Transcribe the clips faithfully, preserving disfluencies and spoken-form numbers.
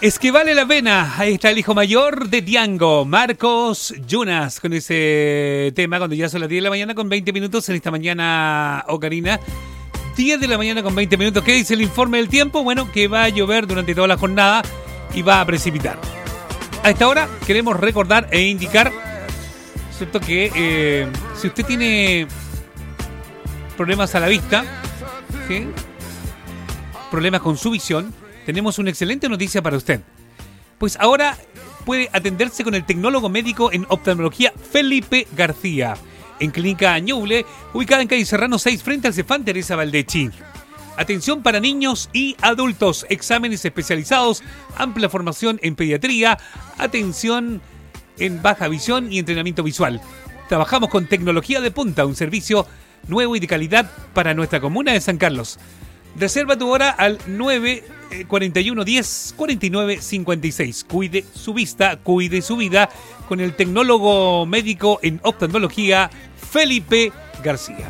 Es que vale la pena. Ahí está el hijo mayor de Diango, Marcos Yunas, con ese tema cuando ya son las diez de la mañana con veinte minutos en esta mañana, Ocarina. diez de la mañana con veinte minutos. ¿Qué dice el informe del tiempo? Bueno, que va a llover durante toda la jornada y va a precipitar. A esta hora queremos recordar e indicar, ¿cierto?, que eh, si usted tiene problemas a la vista, ¿sí?, problemas con su visión, tenemos una excelente noticia para usted. Pues ahora puede atenderse con el tecnólogo médico en oftalmología Felipe García, en Clínica Ñuble, ubicada en calle Serrano seis, frente al Cefán Teresa Valdechi. Atención para niños y adultos, exámenes especializados, amplia formación en pediatría, atención en baja visión y entrenamiento visual. Trabajamos con tecnología de punta, un servicio nuevo y de calidad para nuestra comuna de San Carlos. Reserva tu hora al nueve cuarenta y uno diez cuarenta y nueve cincuenta y seis. Cuide su vista, cuide su vida con el tecnólogo médico en oftalmología Felipe García.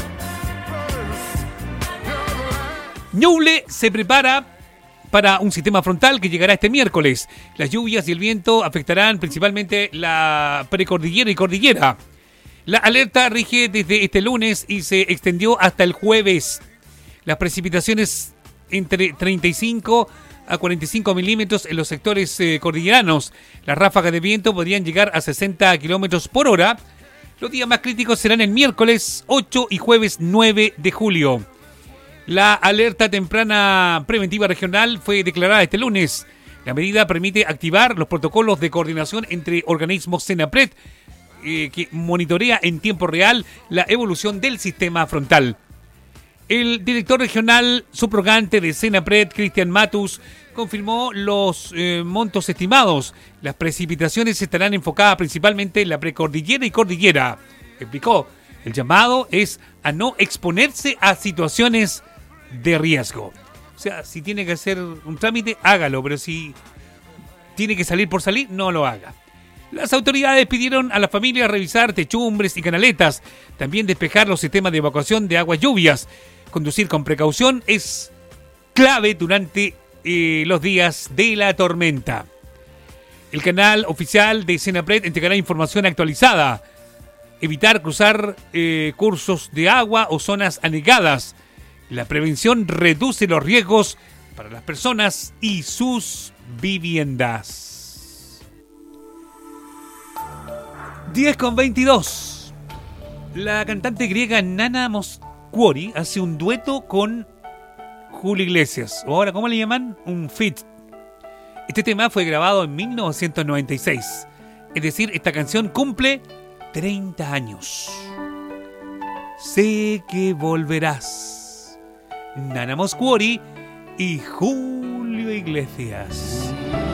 Ñuble se prepara para un sistema frontal que llegará este miércoles. Las lluvias y el viento afectarán principalmente la precordillera y cordillera. La alerta rige desde este lunes y se extendió hasta el jueves. Las precipitaciones entre treinta y cinco a cuarenta y cinco milímetros en los sectores eh, cordilleranos. Las ráfagas de viento podrían llegar a sesenta kilómetros por hora. Los días más críticos serán el miércoles ocho y jueves nueve de julio. La alerta temprana preventiva regional fue declarada este lunes. La medida permite activar los protocolos de coordinación entre organismos Senapred, eh, que monitorea en tiempo real la evolución del sistema frontal. El director regional subrogante de Senapred, Cristian Matus, confirmó los eh, montos estimados. Las precipitaciones estarán enfocadas principalmente en la precordillera y cordillera. Explicó, el llamado es a no exponerse a situaciones de riesgo. O sea, si tiene que hacer un trámite, hágalo, pero si tiene que salir por salir, no lo haga. Las autoridades pidieron a la familia revisar techumbres y canaletas, también despejar los sistemas de evacuación de aguas lluvias. Conducir con precaución es clave durante eh, los días de la tormenta. El canal oficial de Senapred entregará información actualizada. Evitar cruzar eh, cursos de agua o zonas anegadas. La prevención reduce los riesgos para las personas y sus viviendas. diez con veintidós. La cantante griega Nana Mouskouri hace un dueto con Julio Iglesias. O ahora, ¿cómo le llaman? Un feat. Este tema fue grabado en mil novecientos noventa y seis. Es decir, esta canción cumple treinta años. Sé que volverás. Nana Mouskouri y Julio Iglesias.